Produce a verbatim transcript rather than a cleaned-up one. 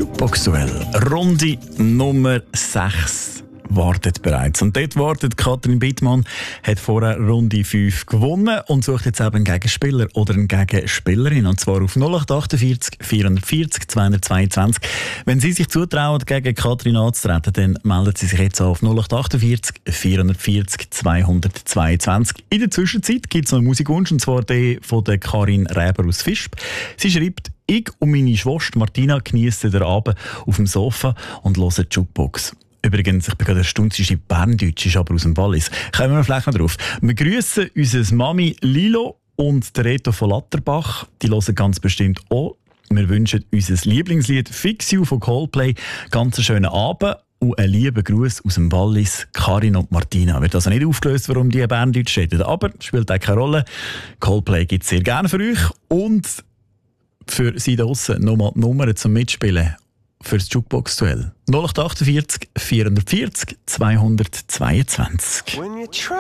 Jukebox-Duell. Runde Nummer sechs wartet bereits. Und dort wartet Katrin Bittmann, hat vorher Runde fünf gewonnen und sucht jetzt eben einen Gegenspieler oder eine Gegenspielerin. Und zwar auf null acht achtundvierzig vierhundertvierzig zweihundertzweiundzwanzig. Wenn Sie sich zutrauen, gegen Katrin anzutreten, dann melden Sie sich jetzt auf null acht achtundvierzig vierhundertvierzig zweihundertzweiundzwanzig. In der Zwischenzeit gibt es noch einen Musikwunsch, und zwar den von der Karin Räber aus Visp. Sie schreibt: Ich und meine Schwester Martina geniessen den Abend auf dem Sofa und hören die Jukebox. Übrigens, ich bin gerade erstaunt, sie schreibt Berndeutsch, ist aber aus dem Wallis. Kommen wir vielleicht noch drauf. Wir grüssen unsere Mami Lilo und der Reto von Latterbach. Die hören ganz bestimmt auch. Wir wünschen unser Lieblingslied «Fix You» von Coldplay ganz einen schönen Abend und einen lieben Gruß aus dem Wallis, Karin und Martina. Wird also nicht aufgelöst, warum die Berndeutsch reden, aber spielt auch keine Rolle. Coldplay gibt es sehr gerne für euch und für Sie da draussen nochmal die Nummern zum Mitspielen für das Jukebox-Duell. null acht achtundvierzig vierhundertvierzig zweihundertzweiundzwanzig.